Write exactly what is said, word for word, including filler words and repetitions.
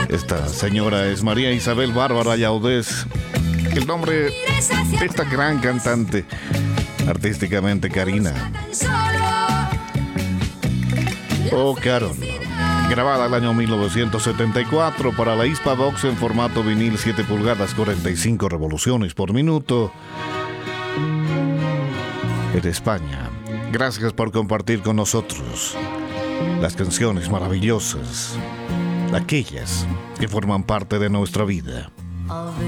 Esta señora es María Isabel Bárbara Yaudés, el nombre de esta gran cantante, artísticamente Karina. O Carol, grabada el año mil novecientos setenta y cuatro para la Hispavox en formato vinil siete pulgadas, cuarenta y cinco revoluciones por minuto en España. Gracias por compartir con nosotros las canciones maravillosas, aquellas que forman parte de nuestra vida.